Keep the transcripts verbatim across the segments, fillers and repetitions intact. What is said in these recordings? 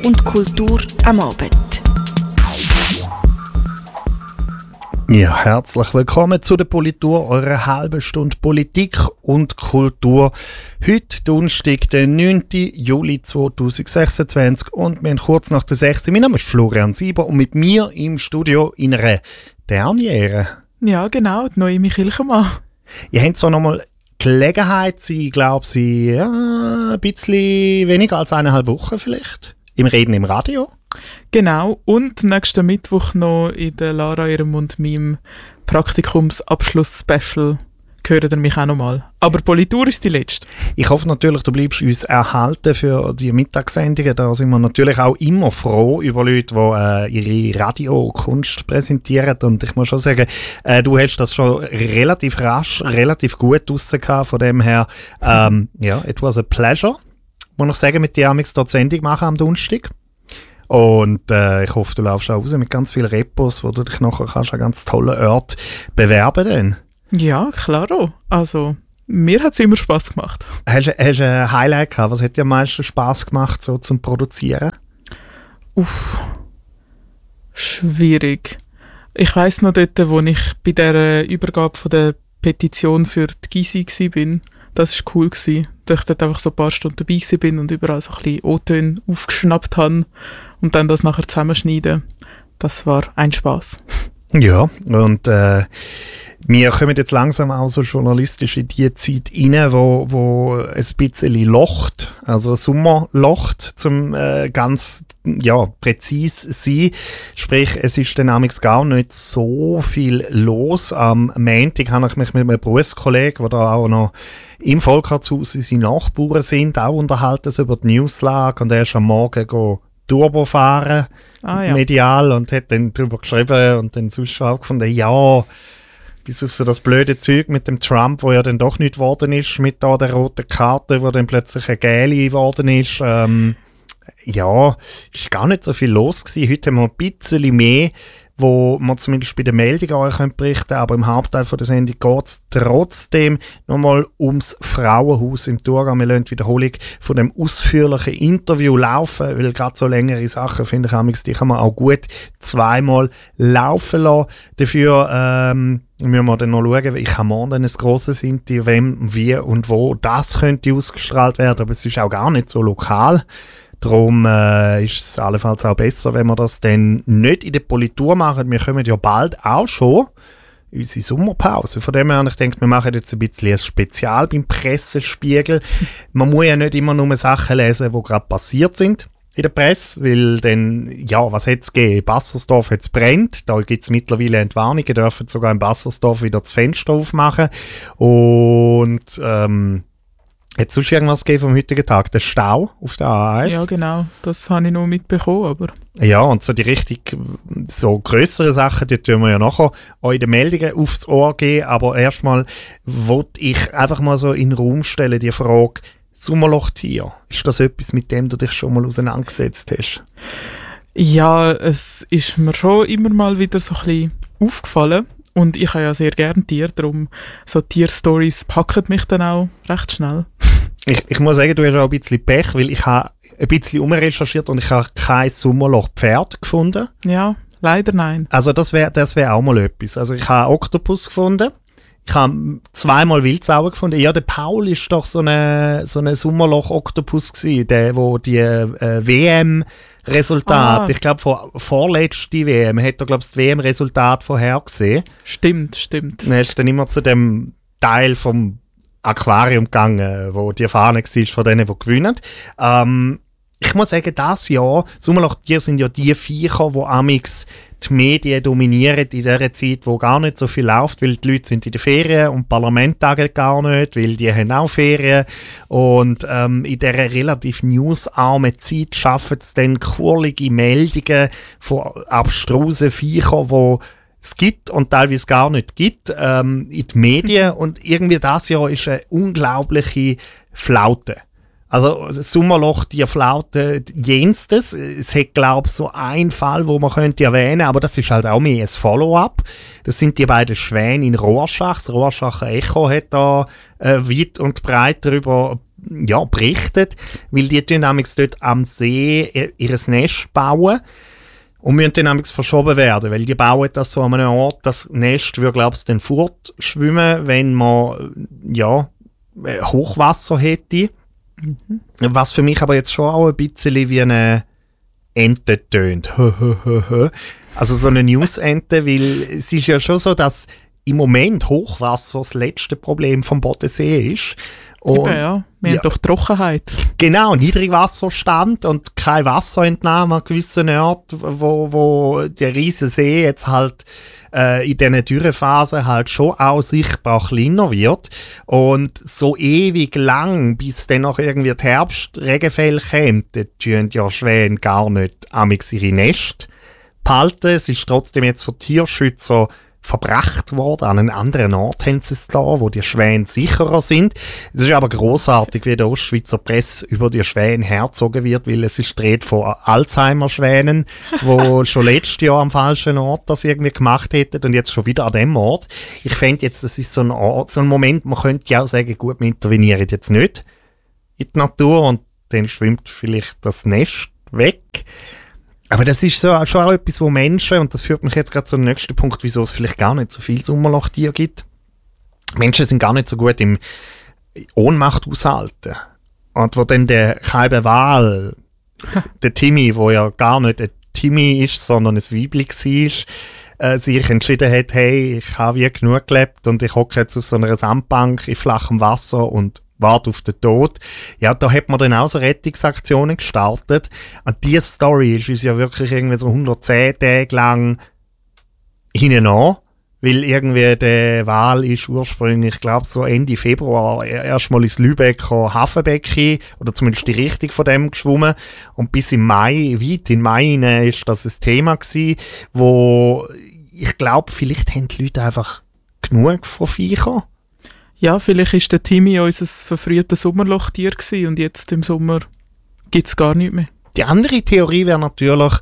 und Kultur am Abend. Ja, herzlich willkommen zu der Politur, eurer halben Stunde Politik und Kultur. Heute Donnerstag, der neunten Juli zweitausendsechsundzwanzig und wir haben kurz nach der sechs. Mein Name ist Florian Sieber und mit mir im Studio in einer Derniere. Ja, genau, die Noemi Kilchermann. Ihr habt zwar noch mal Gelegenheit, sie, glaube ich, ja, ein bisschen weniger als eineinhalb Wochen vielleicht, im Reden im Radio. Genau, und nächsten Mittwoch noch in der Lara, ihrem und meinem Praktikumsabschluss-Special hören ihr mich auch noch mal. Aber Politur ist die letzte. Ich hoffe natürlich, du bleibst uns erhalten für die Mittagssendungen. Da sind wir natürlich auch immer froh über Leute, die äh, ihre Radiokunst präsentieren. Und ich muss schon sagen, äh, du hast das schon relativ rasch, relativ gut rausgehauen. Von dem her, ähm, ja, it was a pleasure, muss ich sagen, mit dir amix dort Sendung machen am Donnerstag. Und äh, ich hoffe, du laufst auch raus mit ganz vielen Repos, wo du dich nachher kannst an ganz tollen Ort bewerben kannst. Ja, klaro. Also, mir hat es immer Spass gemacht. Hast du ein Highlight gehabt? Was hat dir am meisten Spass gemacht, so zum Produzieren? Uff, schwierig. Ich weiss noch dort, wo ich bei der Übergabe von der Petition für die Gysi war. Das war cool, dass ich dort einfach so ein paar Stunden dabei war und überall so ein bisschen O-Töne aufgeschnappt habe und dann das nachher zusammenschneiden. Das war ein Spass. Ja, und äh, wir kommen jetzt langsam auch so journalistisch in die Zeit rein, wo, wo ein bisschen locht, also Sommer locht, zum äh, ganz ja, präzise sein. Sprich, es ist dann amigs gar nicht so viel los. Am Montag habe ich mich mit einem Berufskollegen, der da auch noch im Volkshaus unsere Nachbarn sind, auch unterhalten über die Newslage, und er ist am Morgen go Turbo fahren, ah, ja. medial, und hat dann darüber geschrieben und dann sonst auch gefunden, ja, bis auf so das blöde Zeug mit dem Trump, wo ja dann doch nicht geworden ist, mit da der roten Karte, wo dann plötzlich eine gelbe geworden ist. Ähm, ja, ist gar nicht so viel los gewesen. Heute haben wir ein bisschen mehr, wo man zumindest bei den Meldungen euch berichten können, aber im Hauptteil von der Sendung geht es trotzdem nochmal ums Frauenhaus im Thurgau. Wir lassen die Wiederholung von dem ausführlichen Interview laufen, weil gerade so längere Sachen, finde ich, die kann man auch gut zweimal laufen lassen. Dafür ähm, müssen wir dann noch schauen, ich habe morgen ein grosses Interview, wem, wie und wo das könnte ausgestrahlt werden, aber es ist auch gar nicht so lokal. Darum äh, ist es allenfalls auch besser, wenn wir das dann nicht in der Politur machen. Wir kommen ja bald auch schon unsere Sommerpause. Von dem her, ich denke, wir machen jetzt ein bisschen ein Spezial beim Pressespiegel. Man muss ja nicht immer nur Sachen lesen, die gerade passiert sind in der Presse, weil dann, ja, was hat es gegeben? Bassersdorf hat es brennt, da gibt es mittlerweile Entwarnungen, dürfen sogar in Bassersdorf wieder das Fenster aufmachen. Und ähm, hat es sonst irgendwas gegeben vom heutigen Tag? Der Stau auf der A eins? Ja, genau. Das habe ich noch mitbekommen, aber... Ja, und so die richtig so grösseren Sachen, die tun wir ja nachher auch in den Meldungen aufs Ohr geben. Aber erstmal wollte ich einfach mal so in den Raum stellen, die Frage, Sommerlochtier, ist das etwas, mit dem du dich schon mal auseinandergesetzt hast? Ja, es ist mir schon immer mal wieder so ein bisschen aufgefallen. Und ich habe ja sehr gerne Tiere, darum so Tierstories packen mich dann auch recht schnell. Ich, ich muss sagen, du hast auch ein bisschen Pech, weil ich habe ein bisschen umrecherchiert und ich habe kein Sommerloch-Pferd gefunden. Ja, leider nein. Also das wäre das wär auch mal etwas. Also ich habe einen Oktopus gefunden. Ich habe zweimal Wildsauer gefunden. Ja, der Paul ist doch so eine, so eine Sommerloch-Oktopus gewesen, der, wo die äh, W M-Resultate, ah. ich glaube, vor vorletzte W M, hat er, glaube ich, das W M-Resultat vorhergesehen. Stimmt, stimmt. Dann ist dann immer zu dem Teil vom Aquarium gegangen, wo die Fahne war von denen, die gewinnen. Ähm, ich muss sagen, das Jahr, Sommerlochtiere sind ja die Viecher, die amix die Medien dominieren in dieser Zeit, wo gar nicht so viel läuft, weil die Leute sind in den Ferien und Parlament tagen gar nicht, weil die haben auch Ferien. Und ähm, in dieser relativ newsarmen Zeit schaffen es dann kurlige Meldungen von abstrusen Viechern, die es gibt und teilweise gar nicht gibt, ähm, in den Medien. Und irgendwie das Jahr ist eine unglaubliche Flaute. Also das Sommerloch, die Flaute jenstes. Es hat, glaube ich, so einen Fall, wo man könnte erwähnen, aber das ist halt auch mehr ein Follow-up. Das sind die beiden Schwäne in Rorschach. Das Rorschacher Echo hat da äh, weit und breit darüber ja, berichtet, weil die nämlich dort am See ihr, ihr Nest bauen und müssen dann nämlich verschoben werden, weil die bauen das so an einem Ort, das Nest würde, glaube ich, dann fortschwimmen, wenn man, ja, Hochwasser hätte. Mhm. Was für mich aber jetzt schon auch ein bisschen wie eine Ente tönt. Also so eine News-Ente, weil es ist ja schon so, dass im Moment Hochwasser das letzte Problem vom Bodensee ist. Und, Eben, ja. Wir ja, haben doch Trockenheit. Genau, Niedrigwasserstand und kein Wasserentnahme an gewissen Orten, wo, wo der riesige See jetzt halt äh, in diesen Dürrephasen halt schon auch sichtbar kleiner wird. Und so ewig lang, bis dann noch irgendwie die Herbstregenfälle kommen, tun ja Schwäne gar nicht amix ihre Nest behalten. Es ist trotzdem jetzt von Tierschützern verbracht worden. An einen anderen Ort haben sie es da, wo die Schwäne sicherer sind. Es ist aber grossartig, wie der Ostschweizer Presse über die Schwäne herzogen wird, weil es ist dreht von Alzheimer-Schwänen, wo schon letztes Jahr am falschen Ort das irgendwie gemacht hätten und jetzt schon wieder an dem Ort. Ich fände jetzt, das ist so ein, Ort, so ein Moment, man könnte ja auch sagen, gut, wir intervenieren jetzt nicht in die Natur und dann schwimmt vielleicht das Nest weg. Aber das ist so, schon auch etwas, wo Menschen, und das führt mich jetzt gerade zum nächsten Punkt, wieso es vielleicht gar nicht so viele Sommerlochtiere gibt. Menschen sind gar nicht so gut im Ohnmacht aushalten. Und wo dann der Kaibe Wal, der Timmy, wo ja gar nicht ein Timmy ist, sondern ein Weibli war, äh, sich entschieden hat, hey, ich habe wie genug gelebt und ich hocke jetzt auf so einer Sandbank in flachem Wasser und warte auf den Tod. Ja, da hat man dann auch so Rettungsaktionen gestartet. Und diese Story ist uns ja wirklich irgendwie so hundertzehn Tage lang hinten an, weil irgendwie der Wal ist ursprünglich, ich glaube so Ende Februar erstmal ins Lübecker Hafenbecken oder zumindest die Richtung von dem geschwommen und bis im Mai, weit in Mai hinein ist das ein Thema gewesen, wo ich glaube, vielleicht haben die Leute einfach genug von Viechern. Ja, vielleicht war der Timmy unser verfrühtes Sommerlochtier gewesen und jetzt im Sommer gibt es gar nichts mehr. Die andere Theorie wäre natürlich,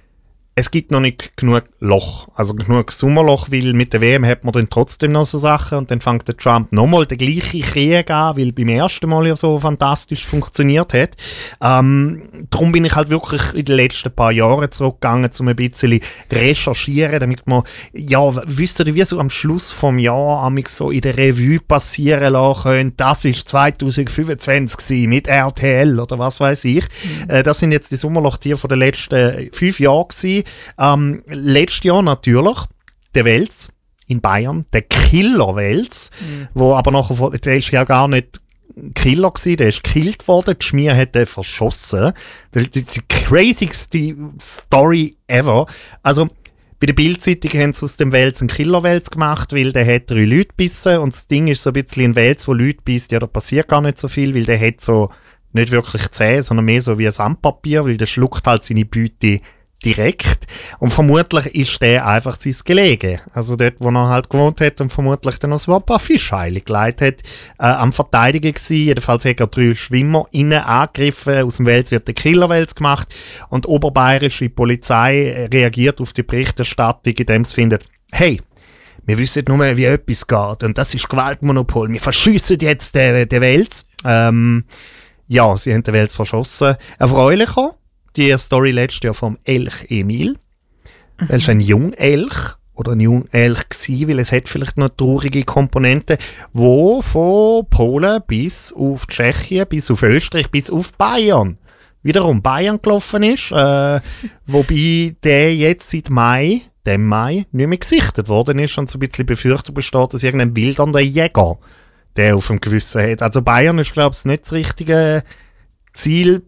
es gibt noch nicht genug Loch, also genug Sommerloch, weil mit der W M hat man dann trotzdem noch so Sachen und dann fängt der Trump nochmal den gleichen Krieg an, weil beim ersten Mal ja so fantastisch funktioniert hat. Ähm, darum bin ich halt wirklich in den letzten paar Jahren zurückgegangen, um ein bisschen recherchieren, damit man, ja, wisst ihr, wie so am Schluss vom Jahr amig so in der Revue passieren lassen können, das ist zwanzig fünfundzwanzig gewesen, mit R T L oder was weiß ich. Mhm. Äh, das sind jetzt die Sommerlochtiere von den letzten fünf Jahren gewesen. Ähm, letztes Jahr natürlich der Wels in Bayern, der Killer-Wels, mhm. wo aber nachher, der ist ja gar nicht Killer gewesen, der ist gekillt worden, die Schmier hat den verschossen. Das ist die crazyste Story ever. Also bei der Bild-Zeitung haben sie aus dem Wels einen Killer-Wels gemacht, weil der hat drei Leute gebissen und das Ding ist so ein bisschen ein Wels, wo Leute bisst, ja, da passiert gar nicht so viel, weil der hat so nicht wirklich Zähne, sondern mehr so wie ein Sandpapier, weil der schluckt halt seine Beute direkt. Und vermutlich ist der einfach sein Gelege. Also dort, wo er halt gewohnt hat und vermutlich dann noch so ein paar Fischheile geleitet hat, äh, am Verteidigen gewesen. Jedenfalls hat er drei Schwimmer innen angegriffen. Aus dem Wels wird der Killerwels gemacht. Und die oberbayerische Polizei reagiert auf die Berichterstattung, indem sie findet, hey, wir wissen nur, wie etwas geht. Und das ist Gewaltmonopol. Wir verschiessen jetzt den, den Wels. Ähm, ja, sie haben den Wels verschossen. Erfreulicher. Die Story letztes Jahr vom Elch Emil. Mhm. Er ist ein Jungelch oder ein Jungelch gewesen, weil es hat vielleicht noch traurige Komponenten, wo von Polen bis auf Tschechien, bis auf Österreich, bis auf Bayern wiederum Bayern gelaufen ist, äh, wobei der jetzt seit Mai, dem Mai, nicht mehr gesichtet worden ist und so ein bisschen Befürchtung besteht, dass irgendein wildernder Jäger der auf dem Gewissen hat. Also Bayern ist, glaube ich, nicht das richtige Ziel,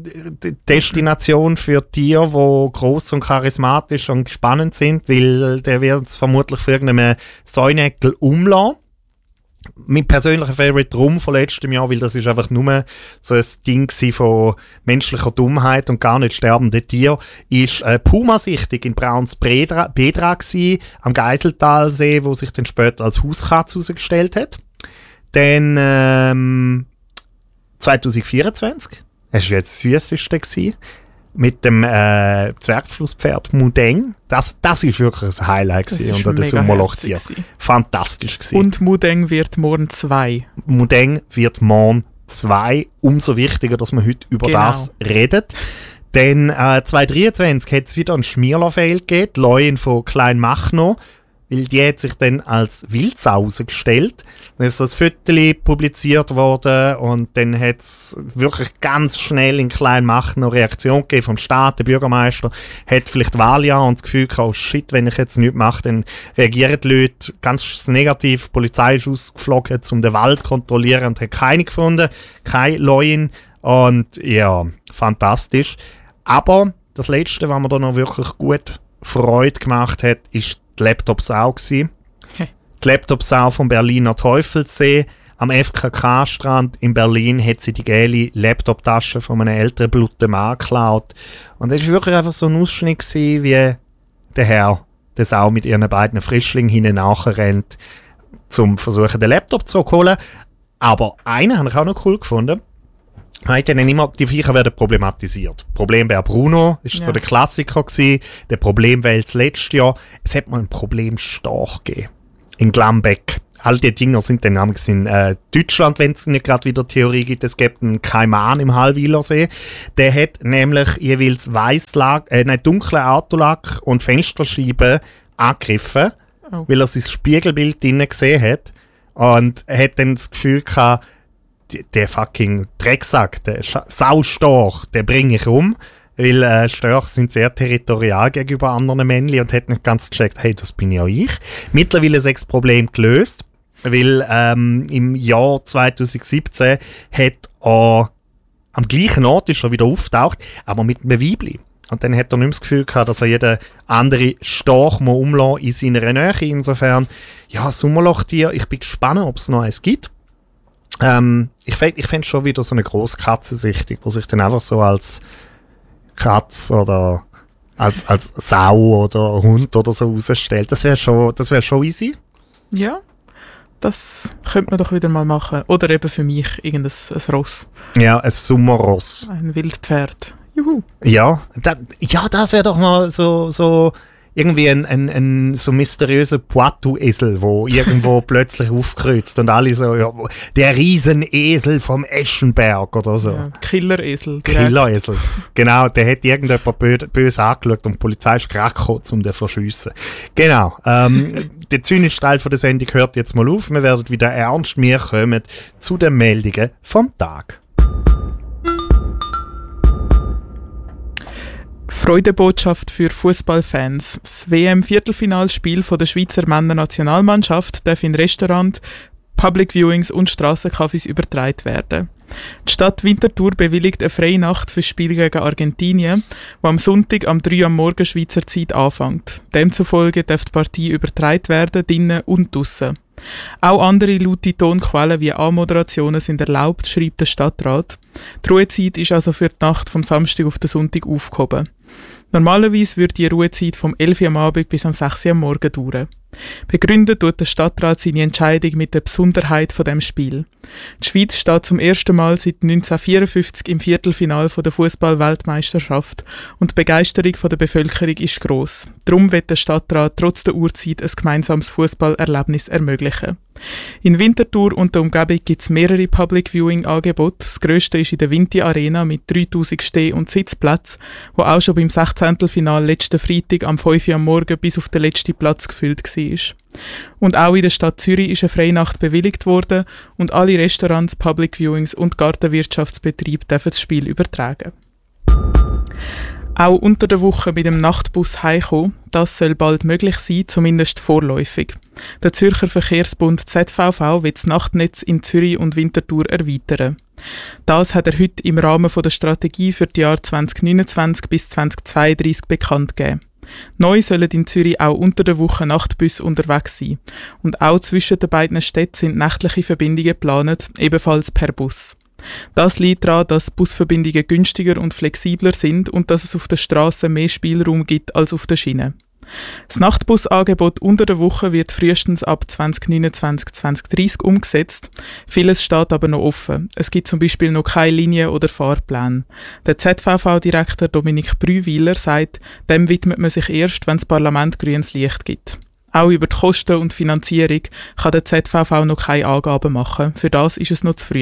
Destination für Tiere, die gross und charismatisch und spannend sind, weil der wird es vermutlich für irgendeinen Säunäckel umlassen. Mein persönlicher Favorite drum von letztem Jahr, weil das ist einfach nur so ein Ding von menschlicher Dummheit und gar nicht sterbenden Tieren, ist äh, Pumasichtung in Brauns-Bedra gewesen, am Geiseltalsee, wo sich dann später als Hauskatze herausgestellt hat. Dann ähm, zwanzig vierundzwanzig, das war jetzt das Süsseste gewesen, mit dem äh, Zwergflusspferd Mudeng. Das, das ist wirklich ein Highlight gewesen unter den Sommerlochtieren. Fantastisch gewesen. Und Mudeng wird morgen zwei. Mudeng wird morgen zwei umso wichtiger, dass wir heute über Genau. das reden. Denn äh, zweitausenddreiundzwanzig hat es wieder einen Schmierler-Fail gegeben, die Leuen von Kleinmachnow, weil die hat sich dann als Wildsau herausgestellt. Dann ist so ein Foto publiziert worden und dann hat es wirklich ganz schnell in Kleinmachnow eine Reaktion gegeben vom Staat. Der Bürgermeister hat vielleicht Wahljahr und das Gefühl gehabt, oh shit, wenn ich jetzt nichts mache, dann reagieren die Leute ganz negativ. Die Polizei ist ausgeflogen, um den Wald zu kontrollieren und hat keine gefunden, keine Leuen. Und ja, fantastisch. Aber das Letzte, was mir da noch wirklich gut Freude gemacht hat, ist die Laptop-Sau gsi. Okay. Die Laptop-Sau vom Berliner Teufelssee. Am F K K-Strand in Berlin hat sie die gelbe Laptop-Tasche von einem älteren blutigen Mann geklaut. Und es war wirklich einfach so ein Ausschnitt gewesen, wie der Herr, der Sau mit ihren beiden Frischlingen hinten nachrennt, zum versuchen, den Laptop zu holen. Aber einen habe ich auch noch cool gefunden. Heute haben immer die Viecher werden problematisiert. Problembär Bruno ist Ja. so der Klassiker gewesen. Der Problemwels letztes Jahr. Es hat mal ein Problemstorch gegeben. In Glambeck. All die Dinger sind dann nämlich in äh, Deutschland, wenn es nicht gerade wieder Theorie gibt, es gibt einen Kaiman im Hallwilersee. Der hat nämlich jeweils Weißlack, äh, nein, dunklen Autolack und Fensterscheiben angegriffen, Oh. weil er sein Spiegelbild drinnen gesehen hat. Und er hat dann das Gefühl gehabt, die- der fucking Drecksack, der Scha- Saustorch, der bringe ich um, weil äh, Störche sind sehr territorial gegenüber anderen Männchen und hat nicht ganz gecheckt, hey, das bin ja ich. Mittlerweile ist das Problem gelöst, weil ähm, im Jahr zweitausendsiebzehn hat er am gleichen Ort ist er wieder auftaucht, aber mit einem Weibli. Und dann hat er nicht mehr das Gefühl gehabt, dass er jeden anderen Storch muss umlassen in seiner Nähe. Insofern, ja, Sommerlochtier, ich bin gespannt, ob es noch eins gibt. Ähm, ich fände ich fänd schon wieder so eine grosse Katzensichtung, wo sich dann einfach so als Katz oder als, als Sau oder Hund oder so rausstellt. Das wäre schon, das wär schon easy. Ja, das könnte man doch wieder mal machen. Oder eben für mich irgendein ein Ross, Ja, ein Sommerross. ein Wildpferd. Juhu. Ja, da, ja, das wäre doch mal so, so irgendwie ein, ein, ein so mysteriöser Poitou-Esel, wo irgendwo plötzlich aufkreuzt und alle so, ja, der Riesenesel vom Eschenberg oder so. Ja, Killeresel. direkt. Killeresel. Genau, der hat irgendjemand bö böse angeschaut und die Polizei ist gerade gekommen, um den zu verschiessen. Genau. Ähm, der zynische Teil von der Sendung hört jetzt mal auf. Wir werden wieder ernst. Wir kommen zu den Meldungen vom Tag. Freudebotschaft für Fußballfans. Das W M-Viertelfinalspiel der Schweizer Männernationalmannschaft darf in Restaurants, Public Viewings und Strassencafés übertragen werden. Die Stadt Winterthur bewilligt eine freie Nacht für das Spiel gegen Argentinien, das am Sonntag am drei Uhr am Morgen Schweizer Zeit anfängt. Demzufolge darf die Partie übertragen werden, drinnen und draussen. Auch andere laute Tonquellen wie Anmoderationen sind erlaubt, schreibt der Stadtrat. Die Ruhezeit ist also für die Nacht vom Samstag auf den Sonntag aufgehoben. Normalerweise würde die Ruhezeit vom elf Uhr am Abend bis am sechs Uhr am Morgen dauern. Begründet tut der Stadtrat seine Entscheidung mit der Besonderheit von dem Spiel. Die Schweiz steht zum ersten Mal seit neunzehnhundertvierundfünfzig im Viertelfinale der Fußball-Weltmeisterschaft und die Begeisterung der Bevölkerung ist gross. Darum wird der Stadtrat trotz der Uhrzeit ein gemeinsames Fußballerlebnis ermöglichen. In Winterthur und der Umgebung gibt es mehrere Public Viewing-Angebote. Das grösste ist in der Vinti Arena mit dreitausend Steh- und Sitzplätzen, wo auch schon beim Sechzehntelfinal letzten Freitag am fünf Uhr am Morgen bis auf den letzten Platz gefüllt war. Und auch in der Stadt Zürich ist eine Freinacht bewilligt worden und alle Restaurants, Public Viewings und Gartenwirtschaftsbetriebe dürfen das Spiel übertragen. Auch unter der Woche mit dem Nachtbus heimkommen, das soll bald möglich sein, zumindest vorläufig. Der Zürcher Verkehrsbund Z V V will das Nachtnetz in Zürich und Winterthur erweitern. Das hat er heute im Rahmen der Strategie für die Jahre zwanzig neunundzwanzig bis zwanzig zweiunddreißig bekannt gegeben. Neu sollen in Zürich auch unter der Woche Nachtbusse unterwegs sein. Und auch zwischen den beiden Städten sind nächtliche Verbindungen geplant, ebenfalls per Bus. Das liegt daran, dass Busverbindungen günstiger und flexibler sind und dass es auf der Straße mehr Spielraum gibt als auf der Schiene. Das Nachtbusangebot unter der Woche wird frühestens ab zwanzig neunundzwanzig zwanzig dreißig umgesetzt. Vieles steht aber noch offen. Es gibt zum Beispiel noch keine Linie oder Fahrplan. Der Z V V-Direktor Dominik Brühwiler sagt, dem widmet man sich erst, wenn das Parlament grünes Licht gibt. Auch über die Kosten und Finanzierung kann der Z V V noch keine Angaben machen. Für das ist es noch zu früh.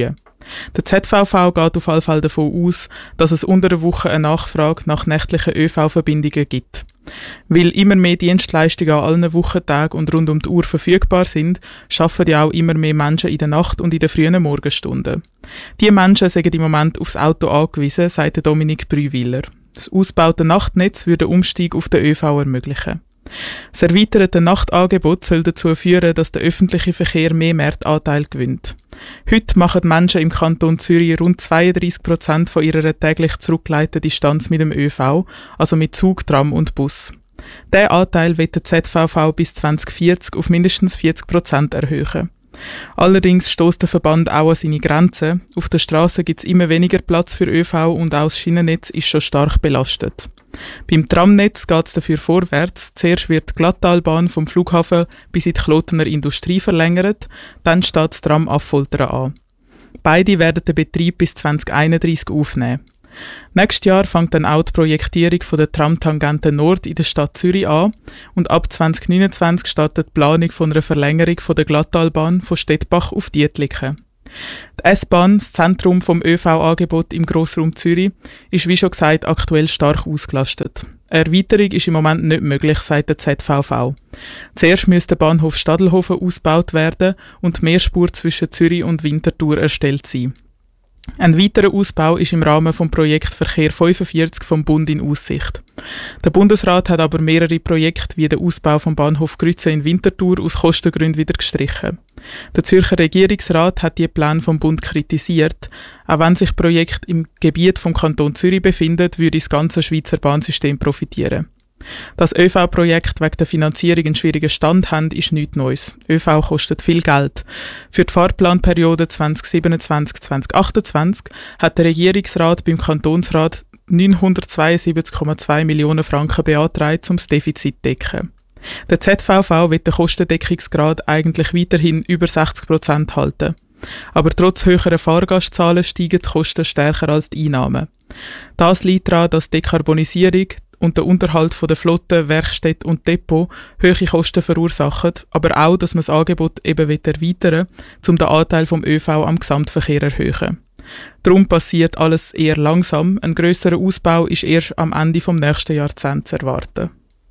Der Z V V geht auf jeden Fall davon aus, dass es unter der Woche eine Nachfrage nach nächtlichen ÖV-Verbindungen gibt. Weil immer mehr Dienstleistungen an allen Wochentagen und rund um die Uhr verfügbar sind, arbeiten ja auch immer mehr Menschen in der Nacht und in den frühen Morgenstunden. Diese Menschen sind im Moment aufs Auto angewiesen, sagt Dominik Brühwiler. Das ausgebaute Nachtnetz würde den Umstieg auf den ÖV ermöglichen. Das erweiterte Nachtangebot soll dazu führen, dass der öffentliche Verkehr mehr Marktanteil gewinnt. Heute machen Menschen im Kanton Zürich rund zweiunddreissig Prozent von ihrer täglich zurückgeleiteten Distanz mit dem ÖV, also mit Zug, Tram und Bus. Diesen Anteil wird der Z V V bis zwanzig vierzig auf mindestens vierzig Prozent erhöhen. Allerdings stößt der Verband auch an seine Grenzen. Auf der Straße gibt es immer weniger Platz für ÖV und auch das Schienennetz ist schon stark belastet. Beim Tramnetz geht es dafür vorwärts. Zuerst wird die Glattalbahn vom Flughafen bis in die Klotener Industrie verlängert, dann steht das Tram Affoltern an. Beide werden den Betrieb bis zwanzig einunddreissig aufnehmen. Nächstes Jahr fängt dann auch die Projektierung von der Tramtangente Nord in der Stadt Zürich an und ab zwanzig neunundzwanzig startet die Planung von einer Verlängerung von der Glattalbahn von Stettbach auf Dietliken. Die S-Bahn, das Zentrum vom ÖV-Angebot im Grossraum Zürich, ist wie schon gesagt aktuell stark ausgelastet. Eine Erweiterung ist im Moment nicht möglich, sagt der Z V V. Zuerst müsste der Bahnhof Stadelhofen ausgebaut werden und die Mehrspur zwischen Zürich und Winterthur erstellt sein. Ein weiterer Ausbau ist im Rahmen vom Projekt Verkehr fünfundvierzig vom Bund in Aussicht. Der Bundesrat hat aber mehrere Projekte wie den Ausbau vom Bahnhof Grütze in Winterthur aus Kostengründen wieder gestrichen. Der Zürcher Regierungsrat hat die Pläne vom Bund kritisiert. Auch wenn sich Projekte im Gebiet vom Kanton Zürich befinden, würde das ganze Schweizer Bahnsystem profitieren. Dass ÖV-Projekte wegen der Finanzierung einen schwierigen Stand haben, ist nichts Neues. ÖV kostet viel Geld. Für die Fahrplanperiode zwanzig siebenundzwanzig bis zwanzig achtundzwanzig hat der Regierungsrat beim Kantonsrat neunhundertzweiundsiebzig Komma zwei Millionen Franken beantragt, um das Defizit zu decken. Der Z V V wird den Kostendeckungsgrad eigentlich weiterhin über sechzig Prozent halten. Aber trotz höherer Fahrgastzahlen steigen die Kosten stärker als die Einnahmen. Das liegt daran, dass die Dekarbonisierung und der Unterhalt der Flotte, Werkstätten und Depot hohe Kosten verursachen, aber auch, dass man das Angebot eben erweitern will, um den Anteil vom ÖV am Gesamtverkehr zu erhöhen. Darum passiert alles eher langsam. Ein grösserer Ausbau ist erst am Ende des nächsten Jahrzehnts zu erwarten.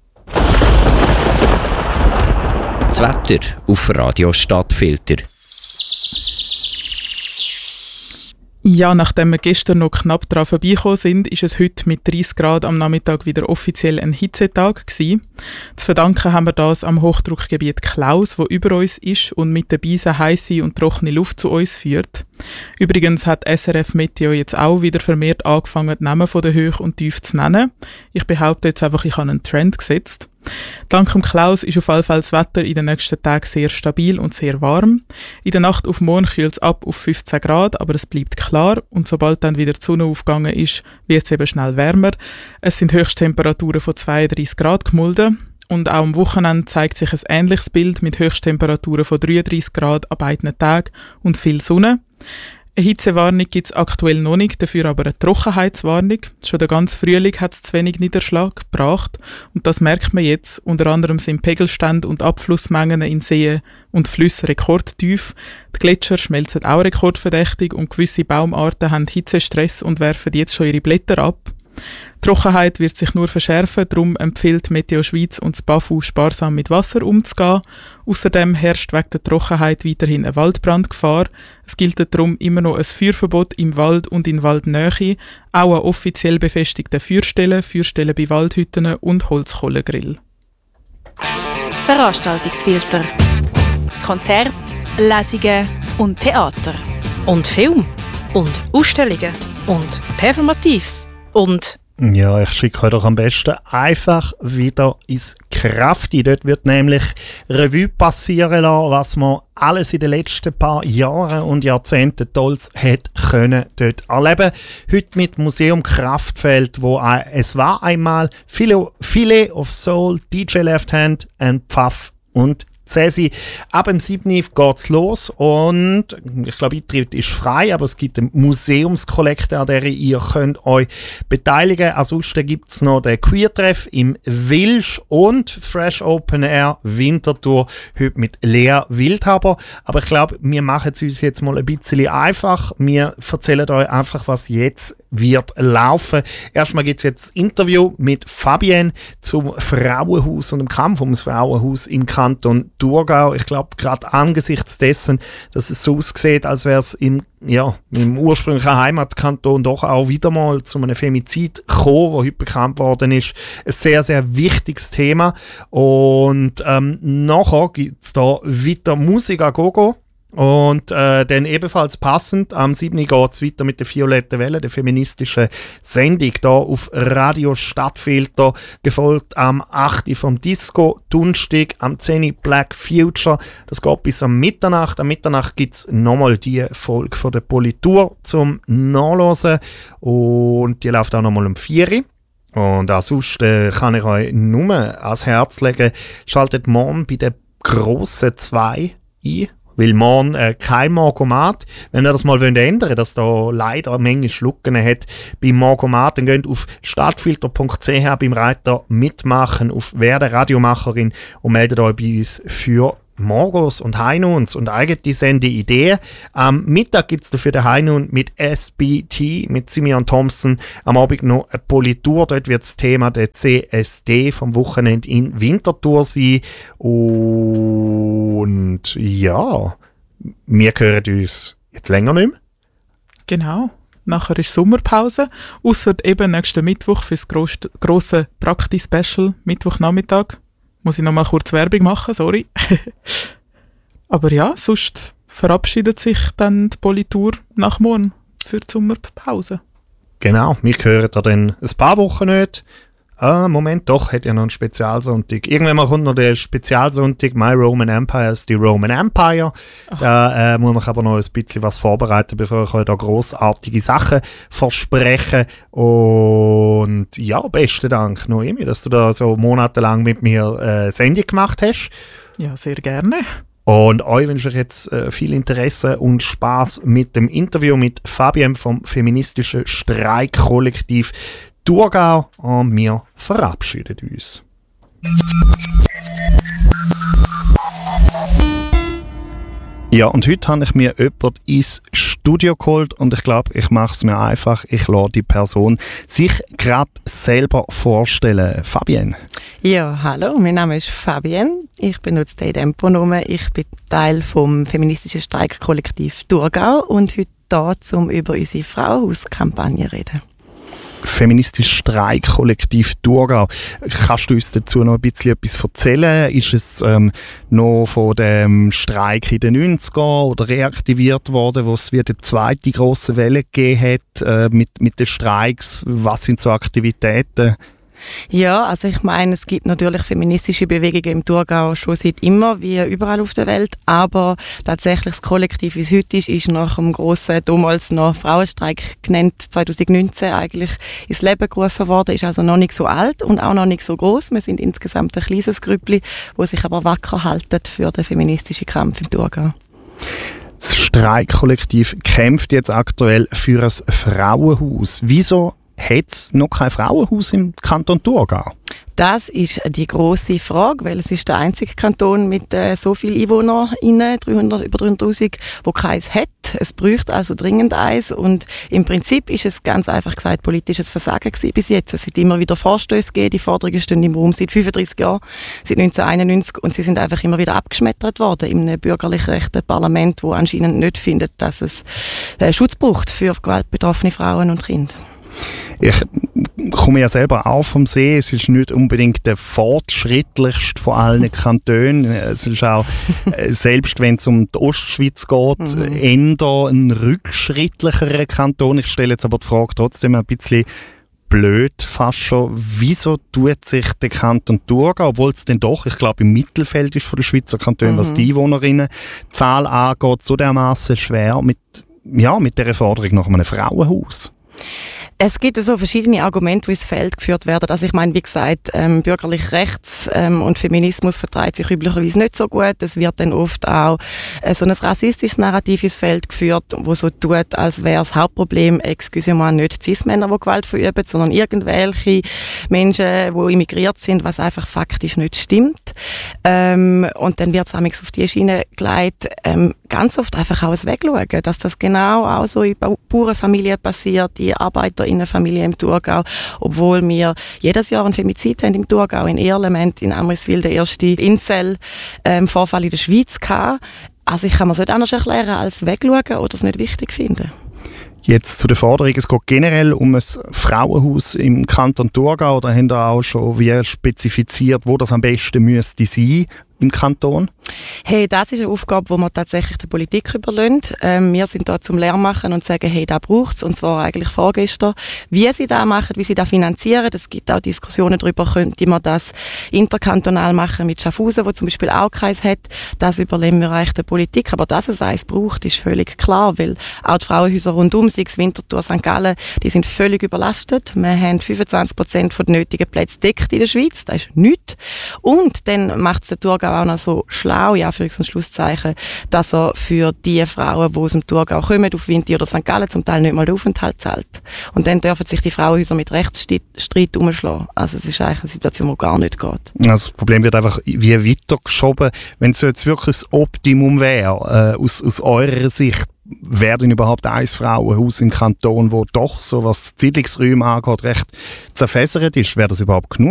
Das Wetter auf Radio Stadtfilter. Ja, nachdem wir gestern noch knapp daran vorbeigekommen sind, ist es heute mit dreißig Grad am Nachmittag wieder offiziell ein Hitzetag gewesen. Zu verdanken haben wir das am Hochdruckgebiet Klaus, wo über uns ist und mit der Beise heisse und trockene Luft zu uns führt. Übrigens hat S R F Meteo jetzt auch wieder vermehrt angefangen, die Namen von der Höhe und Tiefe zu nennen. Ich behaupte jetzt einfach, ich habe einen Trend gesetzt. Dank dem Klaus ist auf jeden Fall das Wetter in den nächsten Tagen sehr stabil und sehr warm. In der Nacht auf morgen kühlt es ab auf fünfzehn Grad, aber es bleibt klar und sobald dann wieder die Sonne aufgegangen ist, wird es eben schnell wärmer. Es sind Höchsttemperaturen von zweiunddreissig Grad gemulden und auch am Wochenende zeigt sich ein ähnliches Bild mit Höchsttemperaturen von dreiunddreissig Grad an beiden Tagen und viel Sonne. Eine Hitzewarnung gibt es aktuell noch nicht, dafür aber eine Trockenheitswarnung. Schon der ganze Frühling hat es zu wenig Niederschlag gebracht und das merkt man jetzt. Unter anderem sind Pegelstände und Abflussmengen in Seen und Flüssen rekordtief. Die Gletscher schmelzen auch rekordverdächtig und gewisse Baumarten haben Hitzestress und werfen jetzt schon ihre Blätter ab. Die Trockenheit wird sich nur verschärfen, darum empfiehlt Meteo Schweiz und das BAFU sparsam mit Wasser umzugehen. Außerdem herrscht wegen der Trockenheit weiterhin eine Waldbrandgefahr. Es gilt darum immer noch ein Feuerverbot im Wald und in Waldnähe, auch an offiziell befestigten Feuerstellen, Feuerstellen bei Waldhütten und Holzkohlegrill. Veranstaltungsfilter. Konzert, Lesungen und Theater. Und Film. Und Ausstellungen. Und Performatives. Und ja, ich schicke euch doch am besten einfach wieder ins Krafti. Dort wird nämlich Revue passieren lassen, was man alles in den letzten paar Jahren und Jahrzehnten Tolles hat können dort erleben. Heute mit Museum Kraftfeld, wo äh, es war einmal Filet of Soul, D J Left Hand, and Pfaff und Cäsi. Ab dem siebten geht es los und ich glaube, Eintritt ist frei, aber es gibt eine Museumskollekte, an der ihr könnt euch beteiligen. Ansonsten gibt es noch den Queer-Treff im Wilsch und Fresh Open Air Winterthur, heute mit Lea Wildhaber. Aber ich glaube, wir machen es uns jetzt mal ein bisschen einfach. Wir erzählen euch einfach, was jetzt wird laufen. Erstmal gibt es jetzt das Interview mit Fabienne zum Frauenhaus und dem Kampf ums Frauenhaus im Kanton Thurgau. Ich glaube, gerade angesichts dessen, dass es so aussieht, als wäre es im, ja, im ursprünglichen Heimatkanton doch auch wieder mal zu einem Femizid gekommen, das heute bekannt worden ist. Ein sehr, sehr wichtiges Thema. Und ähm, nachher gibt es da weiter Musik a Gogo. Und äh, dann ebenfalls passend, am siebten geht es weiter mit der Violetten Welle, der feministischen Sendung, hier auf Radio Stadtfilter, gefolgt am achten vom Disco, Donnerstag, am zehnten Black Future. Das geht bis am Mitternacht. Am Mitternacht gibt es nochmal die Folge von der Politur zum Nachlesen und die läuft auch nochmal um vier. Und ansonsten äh, kann ich euch nur ans Herz legen, schaltet morgen bei den grossen zwei ein. Weil morgen äh, kein Morgomat, wenn ihr das mal ändern wollt, dass da leider eine Menge Schlucken hat beim Morgomat, dann geht auf stadtfilter punkt c h beim Reiter mitmachen, auf Werde Radiomacherin und meldet euch bei uns für Morgos und Heinuns und eigene Sendeideen. Am Mittag gibt es dafür den Heinun mit S B T, mit Simeon Thompson. Am Abend noch eine Politur. Dort wird das Thema der C S D vom Wochenende in Winterthur sein. Und ja, wir hören uns jetzt länger nicht mehr. Genau. Nachher ist Sommerpause. Ausser eben nächsten Mittwoch für das grosse, grosse Prakti-Special, Mittwochnachmittag. Muss ich noch mal kurz Werbung machen, sorry. Aber ja, sonst verabschiedet sich dann die Politur nach morgen für die Sommerpause. Genau, wir hören da dann ein paar Wochen nicht. Ah, Moment, doch, hat ja noch einen Spezialsonntag. Irgendwann mal kommt noch der Spezialsonntag My Roman Empire ist die Roman Empire. Ach. Da äh, muss ich aber noch ein bisschen was vorbereiten, bevor ich euch da grossartige Sachen verspreche. Und ja, besten Dank, Noemi, dass du da so monatelang mit mir äh, Sendung gemacht hast. Ja, sehr gerne. Und euch wünsche ich jetzt äh, viel Interesse und Spaß mit dem Interview mit Fabienne vom feministischen Streikkollektiv Thurgau, und wir verabschieden uns. Ja, und heute habe ich mir jemanden ins Studio geholt und ich glaube, ich mache es mir einfach. Ich lasse die Person sich gerade selber vorstellen. Fabienne. Ja, hallo, mein Name ist Fabienne. Ich benutze den Temponomen. Ich bin Teil vom feministischen Streikkollektiv Thurgau und heute hier, um über unsere Frauenhauskampagne zu reden. Feministisches Streikkollektiv Thurgau. Kannst du uns dazu noch ein bisschen etwas erzählen? Ist es ähm, noch von dem Streik in den neunzigern oder reaktiviert worden, wo es wieder eine zweite grosse Welle gegeben hat äh, mit, mit den Streiks? Was sind so Aktivitäten? Ja, also ich meine, es gibt natürlich feministische Bewegungen im Thurgau schon seit immer, wie überall auf der Welt, aber tatsächlich das Kollektiv, wie es heute ist, ist nach dem grossen, damals noch Frauenstreik genannt, zwanzig neunzehn eigentlich ins Leben gerufen worden, ist also noch nicht so alt und auch noch nicht so gross. Wir sind insgesamt ein kleines Grüppli, das sich aber wacker halten für den feministischen Kampf im Thurgau. Das Streikkollektiv kämpft jetzt aktuell für ein Frauenhaus. Wieso hat es noch kein Frauenhaus im Kanton Thurgau? Das ist die grosse Frage, weil es ist der einzige Kanton mit äh, so vielen EinwohnerInnen, dreihundert, über dreihunderttausend, wo keins hat. Es bräuchte also dringend eins und im Prinzip ist es ganz einfach gesagt politisches Versagen gewesen bis jetzt. Es hat immer wieder Vorstöße gegeben, die Forderungen stehen im Raum seit fünfunddreissig Jahren, seit neunzehnhunderteinundneunzig und sie sind einfach immer wieder abgeschmettert worden in einem bürgerlich rechten Parlament, wo anscheinend nicht findet, dass es äh, Schutz braucht für gewaltbetroffene Frauen und Kinder. Ich komme ja selber auch vom See. Es ist nicht unbedingt der fortschrittlichste von allen Kantonen. Es ist auch, selbst wenn es um die Ostschweiz geht, mhm. eher ein rückschrittlicherer Kanton. Ich stelle jetzt aber die Frage trotzdem ein bisschen blöd fast schon. Wieso tut sich der Kanton Thurgau, obwohl es denn doch, ich glaube, im Mittelfeld ist von der Schweizer Kantone, mhm. was die Einwohnerinnenzahl angeht, so dermaßen schwer mit, ja, mit dieser Forderung nach einem Frauenhaus? Es gibt so verschiedene Argumente, die ins Feld geführt werden. Also ich meine, wie gesagt, ähm, bürgerlich rechts ähm, und Feminismus vertreibt sich üblicherweise nicht so gut. Es wird dann oft auch äh, so ein rassistisches Narrativ ins Feld geführt, wo so tut, als wäre das Hauptproblem, excusez-moi, nicht Cis-Männer, die Gewalt verüben, sondern irgendwelche Menschen, die immigriert sind, was einfach faktisch nicht stimmt. Ähm, und dann wird es auf die Schiene gelegt, ähm, ganz oft einfach auch ein Wegschauen, dass das genau auch so in Bauernfamilien passiert, die ArbeiterInnenfamilie im Thurgau, obwohl wir jedes Jahr einen Femizid haben im Thurgau, in Erlement, in Amriswil, der erste Incel-Vorfall ähm, in der Schweiz gehabt. Also ich kann mir es nicht anders erklären, als wegschauen oder es nicht wichtig finden. Jetzt zu der Forderung, es geht generell um ein Frauenhaus im Kanton Thurgau, oder haben da auch schon wie spezifiziert, wo das am besten müsste sein im Kanton? Hey, das ist eine Aufgabe, die wir tatsächlich der Politik überlassen. Ähm, wir sind da zum Lehrmachen und sagen, hey, da braucht es, und zwar eigentlich vorgestern. Wie sie das machen, wie sie das finanzieren, es gibt auch Diskussionen darüber, könnte man das interkantonal machen mit Schaffhausen, wo zum Beispiel auch keins hat. Das überlassen wir eigentlich der Politik. Aber dass es eins braucht, ist völlig klar, weil auch die Frauenhäuser rundum, sei es Winterthur, Sankt Gallen, die sind völlig überlastet. Wir haben fünfundzwanzig Prozent der nötigen Plätze deckt in der Schweiz, das ist nichts. Und dann macht es der Thurgau auch noch so schlau, ja, für ein Schlusszeichen, dass er für die Frauen, die aus dem Thurgau kommen, auf Winti oder Sankt Gallen, zum Teil nicht mal den Aufenthalt zahlt. Und dann dürfen sich die Frauenhäuser mit Rechtsstreit umschlagen. Also es ist eigentlich eine Situation, die gar nicht geht. Also das Problem wird einfach wie weitergeschoben. Wenn es jetzt wirklich das Optimum wäre, äh, aus, aus eurer Sicht, wäre denn überhaupt ein Frauenhaus im Kanton, wo doch, so was Siedlungsräume angeht, recht zerfässert ist? Wäre das überhaupt genug?